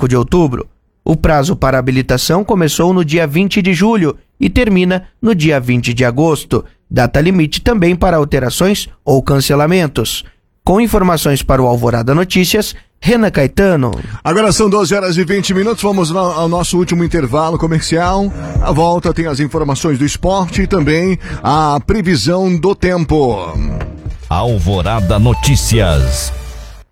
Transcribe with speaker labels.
Speaker 1: 5 de outubro. O prazo para habilitação começou no dia 20 de julho e termina no dia 20 de agosto. Data limite também para alterações ou cancelamentos. Com informações para o Alvorada Notícias, Renan Caetano.
Speaker 2: Agora são 12h20, vamos ao nosso último intervalo comercial. A volta tem as informações do esporte e também a previsão do tempo.
Speaker 3: Alvorada Notícias.